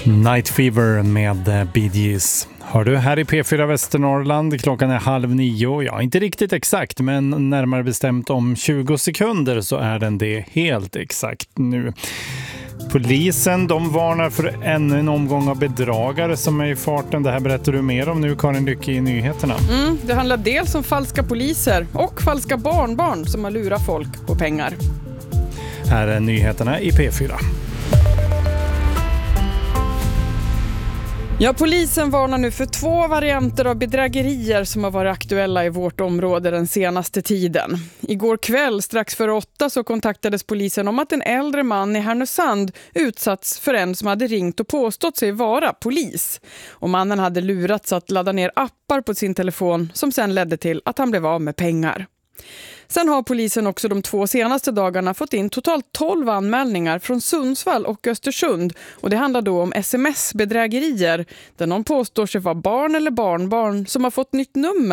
Night Fever med Bee Gees. Hör du här i P4 Västernorrland, klockan är 8:30, ja inte riktigt exakt men närmare bestämt om 20 sekunder så är den det helt exakt nu. Polisen, de varnar för ännu en omgång av bedragare som är i farten. Det här berättar du mer om nu, Karin Lycke, i nyheterna. Det handlar dels om falska poliser och falska barnbarn som har lurat folk på pengar. Här är nyheterna i P4. Ja, polisen varnar nu för 2 varianter av bedrägerier som har varit aktuella i vårt område den senaste tiden. Igår kväll strax före 8 så kontaktades polisen om att en äldre man i Härnösand utsatts för en som hade ringt och påstått sig vara polis. Och mannen hade lurats att ladda ner appar på sin telefon som sen ledde till att han blev av med pengar. Sen har polisen också de 2 senaste dagarna fått in totalt 12 anmälningar från Sundsvall och Östersund. Och det handlar då om sms-bedrägerier där någon påstår sig vara barn eller barnbarn som har fått nytt nummer